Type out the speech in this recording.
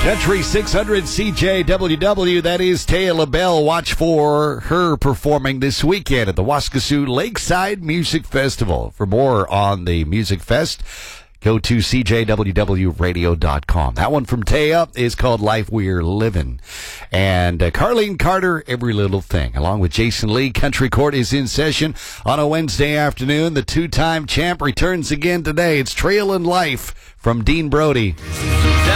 Country 600 CJWW, that is Taya LaBelle. Watch for her performing this weekend at the Waskesiu Lakeside Music Festival. For more on the Music Fest, go to cjwwradio.com. That one from Taya is called Life We're Living. And Carlene Carter, Every Little Thing. Along with Jason Lee, Country Court is in session on a Wednesday afternoon. The two-time champ returns again today. It's Trailin' Life from Dean Brody.